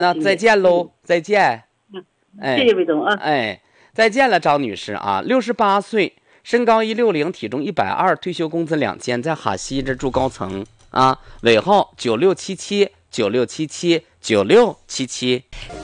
那再见喽，再见。 谢谢魏总啊。 再见了，张女士啊，68岁，身高160，体重120，退休工资2000，在哈西这住高层啊，尾号967796779677。